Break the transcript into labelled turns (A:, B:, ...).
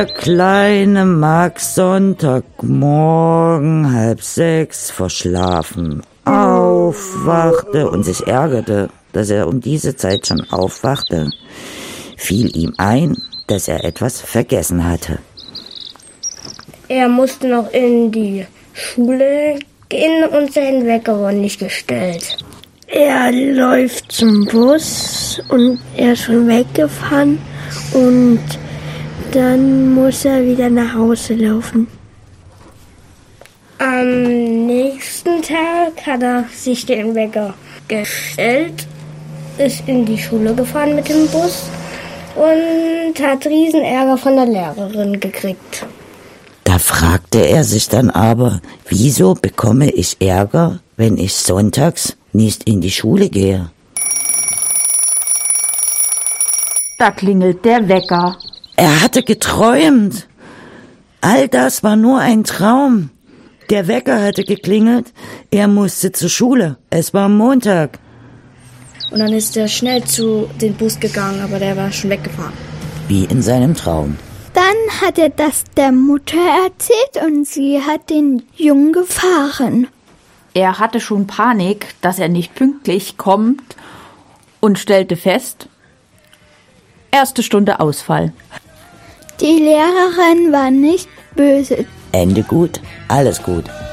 A: Der kleine Max Sonntagmorgen 5:30 verschlafen aufwachte und sich ärgerte, dass er um diese Zeit schon aufwachte, fiel ihm ein, dass er etwas vergessen hatte.
B: Er musste noch in die Schule gehen und sein Wecker war nicht gestellt. Er läuft zum Bus und er ist schon weggefahren und dann muss er wieder nach Hause laufen. Am nächsten Tag hat er sich den Wecker gestellt, ist in die Schule gefahren mit dem Bus und hat riesen Ärger von der Lehrerin gekriegt.
A: Da fragte er sich dann aber, wieso bekomme ich Ärger, wenn ich sonntags nicht in die Schule gehe?
C: Da klingelt der Wecker.
A: Er hatte geträumt. All das war nur ein Traum. Der Wecker hatte geklingelt, er musste zur Schule. Es war Montag.
D: Und dann ist er schnell zu dem Bus gegangen, aber der war schon weggefahren.
A: Wie in seinem Traum.
E: Dann hat er das der Mutter erzählt und sie hat den Jungen gefahren.
C: Er hatte schon Panik, dass er nicht pünktlich kommt und stellte fest, erste Stunde Ausfall.
E: Die Lehrerin war nicht böse.
A: Ende gut, alles gut.